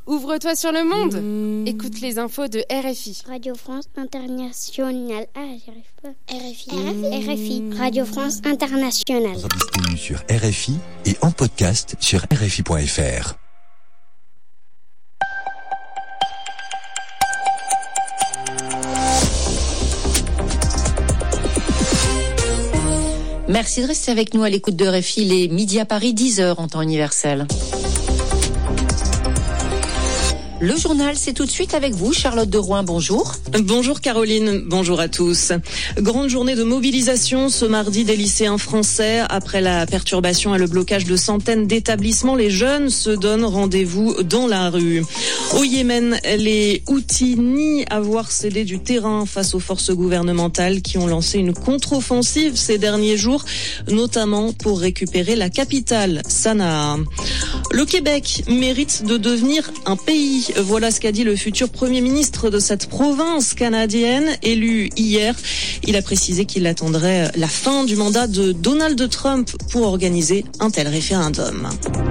Ouvre-toi sur le monde. Écoute les infos de RFI. Radio France Internationale. Ah, j'y arrive pas. RFI. Radio France Internationale. Disponible sur RFI et en podcast sur RFI.fr. Merci de rester avec nous à l'écoute de RFI, les midis à Paris, 10h en temps universel. Le journal, c'est tout de suite avec vous, Charlotte de Rouen, bonjour. Bonjour Caroline, bonjour à tous. Grande journée de mobilisation ce mardi des lycéens français. Après la perturbation et le blocage de centaines d'établissements, les jeunes se donnent rendez-vous dans la rue. Au Yémen, les Houthis nient avoir cédé du terrain face aux forces gouvernementales qui ont lancé une contre-offensive ces derniers jours, notamment pour récupérer la capitale, Sanaa. Le Québec mérite de devenir un pays. Voilà ce qu'a dit le futur Premier ministre de cette province canadienne, élu hier. Il a précisé qu'il attendrait la fin du mandat de Donald Trump pour organiser un tel référendum.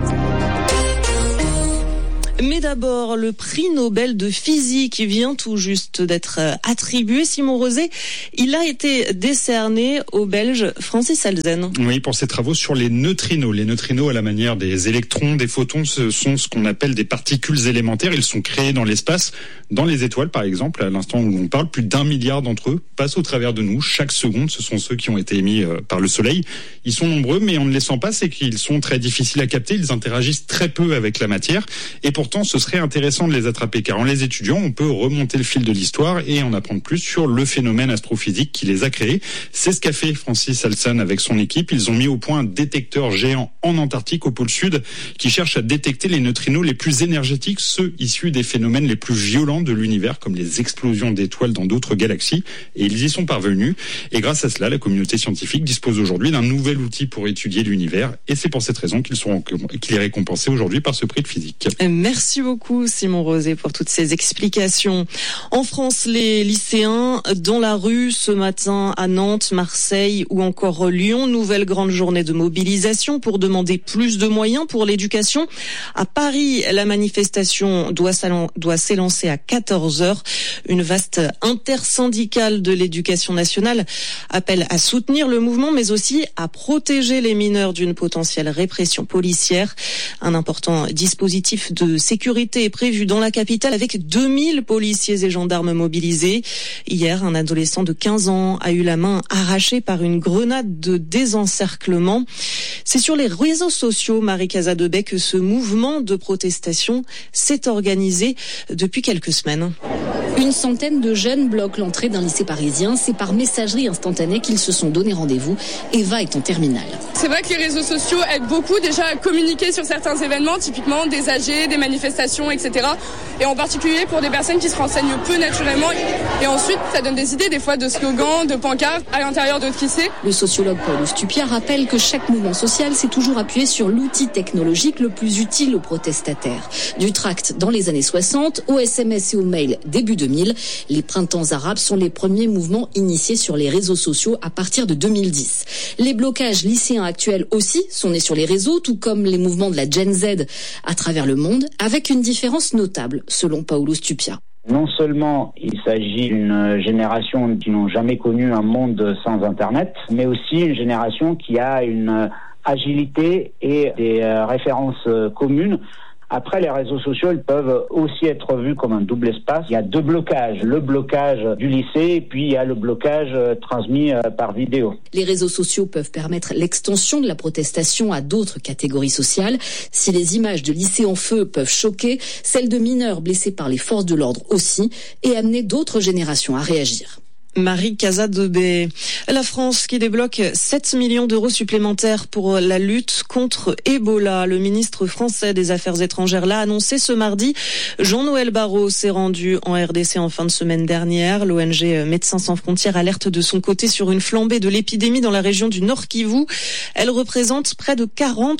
Mais d'abord, le prix Nobel de physique vient tout juste d'être attribué. Simon Rosé, il a été décerné au Belge Francis Salzen. Oui, pour ses travaux sur les neutrinos. Les neutrinos, à la manière des électrons, des photons, ce sont ce qu'on appelle des particules élémentaires. Ils sont créés dans l'espace, dans les étoiles par exemple. À l'instant où on parle, plus d'1 milliard d'entre eux passent au travers de nous. Chaque seconde, ce sont ceux qui ont été émis par le Soleil. Ils sont nombreux, mais on ne les sent pas. C'est qu'ils sont très difficiles à capter. Ils interagissent très peu avec la matière. Et pourtant, ce serait intéressant de les attraper, car en les étudiant, on peut remonter le fil de l'histoire et en apprendre plus sur le phénomène astrophysique qui les a créés. C'est ce qu'a fait Francis Salzen avec son équipe. Ils ont mis au point un détecteur géant en Antarctique, au pôle Sud, qui cherche à détecter les neutrinos les plus énergétiques, ceux issus des phénomènes les plus violents de l'univers, comme les explosions d'étoiles dans d'autres galaxies. Et ils y sont parvenus. Et grâce à cela, la communauté scientifique dispose aujourd'hui d'un nouvel outil pour étudier l'univers. Et c'est pour cette raison qu'il est récompensé aujourd'hui par ce prix de physique. Merci beaucoup Simon Rosé pour toutes ces explications. En France, les lycéens dans la rue ce matin à Nantes, Marseille ou encore Lyon. Nouvelle grande journée de mobilisation pour demander plus de moyens pour l'éducation. À Paris, la manifestation doit s'élancer à 14h. Une vaste intersyndicale de l'éducation nationale appelle à soutenir le mouvement, mais aussi à protéger les mineurs d'une potentielle répression policière. Un important dispositif de sécurité est prévu dans la capitale avec 2000 policiers et gendarmes mobilisés. Hier, un adolescent de 15 ans a eu la main arrachée par une grenade de désencerclement. C'est sur les réseaux sociaux, Marie Casadebey, que ce mouvement de protestation s'est organisé depuis quelques semaines. Une centaine de jeunes bloquent l'entrée d'un lycée parisien. C'est par messagerie instantanée qu'ils se sont donné rendez-vous. Eva est en terminale. C'est vrai que les réseaux sociaux aident beaucoup déjà à communiquer sur certains événements, typiquement des AG, des manifestations, etc. Et en particulier pour des personnes qui se renseignent peu naturellement. Et ensuite, ça donne des idées des fois de slogans, de pancartes à l'intérieur d'autres lycées. Le sociologue Paul Stupia rappelle que chaque mouvement social s'est toujours appuyé sur l'outil technologique le plus utile aux protestataires. Du tract dans les années 60, au SMS et au mail début 2000, les printemps arabes sont les premiers mouvements initiés sur les réseaux sociaux à partir de 2010. Les blocages lycéens actuels aussi sont nés sur les réseaux, tout comme les mouvements de la Gen Z à travers le monde, avec une différence notable, selon Paolo Stupia. Non seulement il s'agit d'une génération qui n'ont jamais connu un monde sans Internet, mais aussi une génération qui a une agilité et des références communes. Après, les réseaux sociaux, ils peuvent aussi être vus comme un double espace. Il y a deux blocages. Le blocage du lycée et puis il y a le blocage transmis par vidéo. Les réseaux sociaux peuvent permettre l'extension de la protestation à d'autres catégories sociales. Si les images de lycées en feu peuvent choquer, celles de mineurs blessés par les forces de l'ordre aussi, et amener d'autres générations à réagir. Marie Casadebey. La France qui débloque 7 millions d'euros supplémentaires pour la lutte contre Ebola. Le ministre français des Affaires étrangères l'a annoncé ce mardi. Jean-Noël Barrot s'est rendu en RDC en fin de semaine dernière. L'ONG Médecins sans frontières alerte de son côté sur une flambée de l'épidémie dans la région du Nord Kivu. Elle représente près de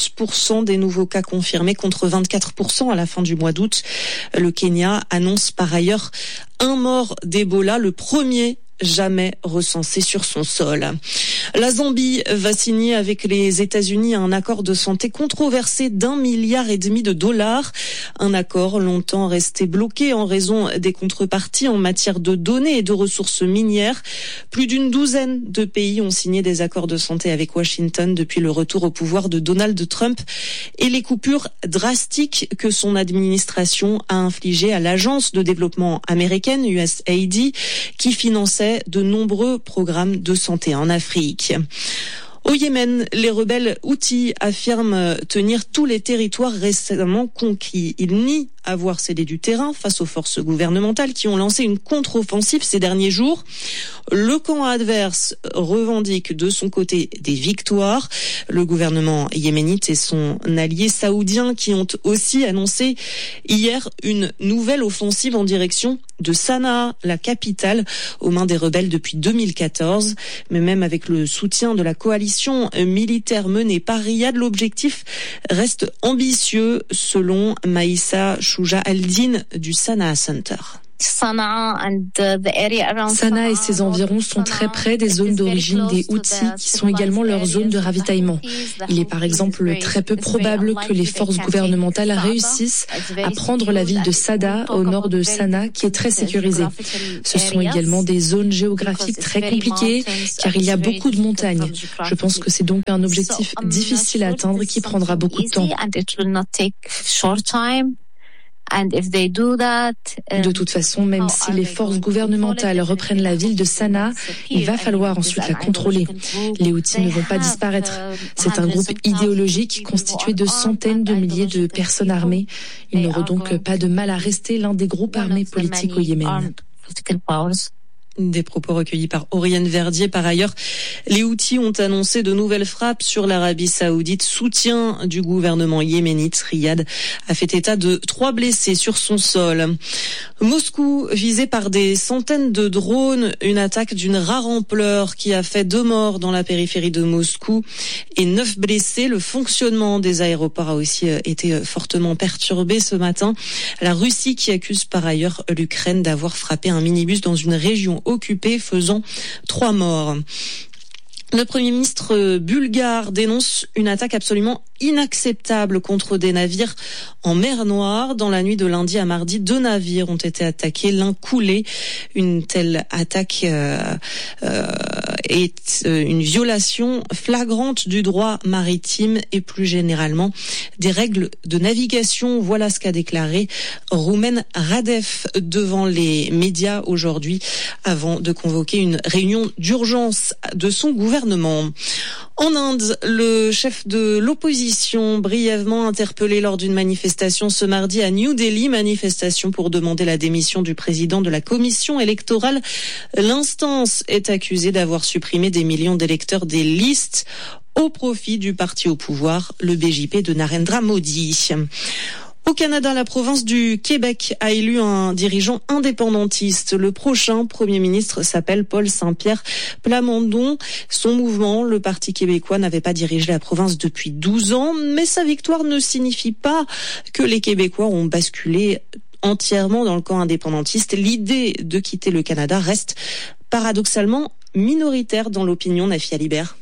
40% des nouveaux cas confirmés contre 24% à la fin du mois d'août. Le Kenya annonce par ailleurs un mort d'Ebola, le premier jamais recensés sur son sol. La Zambie va signer avec les États-Unis un accord de santé controversé d'1,5 milliard de dollars. Un accord longtemps resté bloqué en raison des contreparties en matière de données et de ressources minières. Plus d'une douzaine de pays ont signé des accords de santé avec Washington depuis le retour au pouvoir de Donald Trump et les coupures drastiques que son administration a infligées à l'agence de développement américaine USAID qui finançait de nombreux programmes de santé en Afrique. Au Yémen, les rebelles Houthis affirment tenir tous les territoires récemment conquis. Ils nient avoir cédé du terrain face aux forces gouvernementales qui ont lancé une contre-offensive ces derniers jours. Le camp adverse revendique de son côté des victoires. Le gouvernement yéménite et son allié saoudien qui ont aussi annoncé hier une nouvelle offensive en direction de Sanaa, la capitale, aux mains des rebelles depuis 2014. Mais même avec le soutien de la coalition militaire menée par Riyad, l'objectif reste ambitieux selon Maïssa Chouja Aldin du Sanaa Center. Sanaa et ses environs sont très près des zones d'origine des Houthis qui sont également leur zone de ravitaillement. Il est par exemple très peu probable que les forces gouvernementales réussissent à prendre la ville de Sada au nord de Sanaa qui est très sécurisée. Ce sont également des zones géographiques très compliquées car il y a beaucoup de montagnes. Je pense que c'est donc un objectif difficile à atteindre qui prendra beaucoup de temps. De toute façon, même si les forces gouvernementales reprennent la ville de Sanaa, il va falloir ensuite la contrôler. Les Houthis ne vont pas disparaître. C'est un groupe idéologique constitué de centaines de milliers de personnes armées. Ils n'auront donc pas de mal à rester l'un des groupes armés politiques au Yémen. Des propos recueillis par Oriane Verdier. Par ailleurs, les Houthis ont annoncé de nouvelles frappes sur l'Arabie Saoudite. Soutien du gouvernement yéménite. Riyad a fait état de 3 blessés sur son sol. Moscou visé par des centaines de drones. Une attaque d'une rare ampleur qui a fait 2 morts dans la périphérie de Moscou et 9 blessés. Le fonctionnement des aéroports a aussi été fortement perturbé ce matin. La Russie qui accuse par ailleurs l'Ukraine d'avoir frappé un minibus dans une région occupée, faisant 3 morts. Le Premier ministre bulgare dénonce une attaque absolument inacceptable contre des navires en mer Noire. Dans la nuit de lundi à mardi, 2 navires ont été attaqués, l'un coulé. Une telle attaque est une violation flagrante du droit maritime et plus généralement des règles de navigation. Voilà ce qu'a déclaré Roumen Radev devant les médias aujourd'hui avant de convoquer une réunion d'urgence de son gouvernement. En Inde, le chef de l'opposition brièvement interpellé lors d'une manifestation ce mardi à New Delhi, manifestation pour demander la démission du président de la commission électorale. L'instance est accusée d'avoir supprimé des millions d'électeurs des listes au profit du parti au pouvoir, le BJP de Narendra Modi. Au Canada, la province du Québec a élu un dirigeant indépendantiste. Le prochain Premier ministre s'appelle Paul Saint-Pierre Plamondon. Son mouvement, le Parti québécois, n'avait pas dirigé la province depuis 12 ans, mais sa victoire ne signifie pas que les Québécois ont basculé entièrement dans le camp indépendantiste. L'idée de quitter le Canada reste paradoxalement minoritaire dans l'opinion. Nafi Alibert.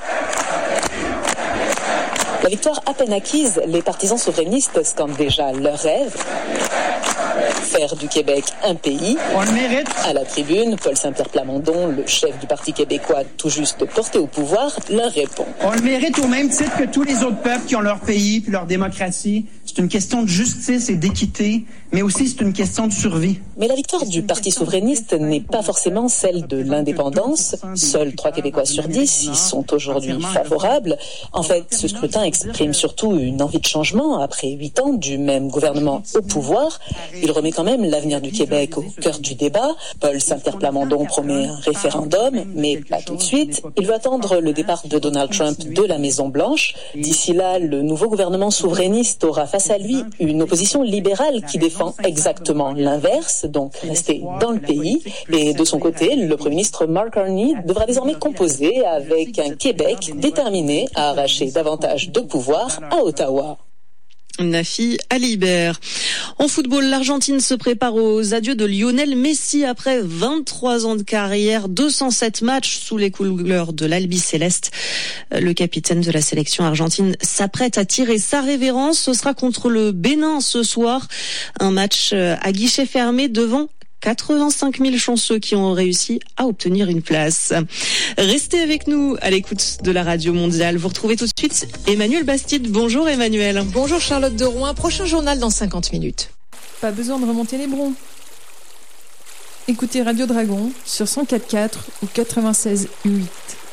La victoire à peine acquise, les partisans souverainistes scandent déjà leur rêve. Faire du Québec un pays. On le mérite. À la tribune, Paul Saint-Pierre Plamondon, le chef du Parti québécois tout juste porté au pouvoir, leur répond. On le mérite au même titre que tous les autres peuples qui ont leur pays puis leur démocratie. C'est une question de justice et d'équité, mais aussi c'est une question de survie. Mais la victoire du Parti souverainiste n'est pas forcément celle de l'indépendance. Seuls 3 Québécois sur 10 y sont aujourd'hui favorables. En fait, ce scrutin exprime surtout une envie de changement après 8 ans du même gouvernement au pouvoir. Il remet quand même l'avenir du Québec au cœur du débat. Paul Saint-Pierre Plamondon promet un référendum, mais pas tout de suite. Il veut attendre le départ de Donald Trump de la Maison-Blanche. D'ici là, le nouveau gouvernement souverainiste aura face à lui une opposition libérale qui défend exactement l'inverse, donc rester dans le pays. Et de son côté, le Premier ministre Mark Carney devra désormais composer avec un Québec déterminé à arracher davantage de pouvoir à Ottawa. Nafi Alibert. En football, l'Argentine se prépare aux adieux de Lionel Messi après 23 ans de carrière, 207 matchs sous les couleurs de l'Albi-Céleste. Le capitaine de la sélection argentine s'apprête à tirer sa révérence. Ce sera contre le Bénin ce soir. Un match à guichet fermé devant 85 000 chanceux qui ont réussi à obtenir une place. Restez avec nous à l'écoute de la Radio Mondiale. Vous retrouvez tout de suite Emmanuel Bastide. Bonjour Emmanuel. Bonjour Charlotte de Rouen. Prochain journal dans 50 minutes. Pas besoin de remonter les broncs. Écoutez Radio Dragon sur 104.4 ou 96.8.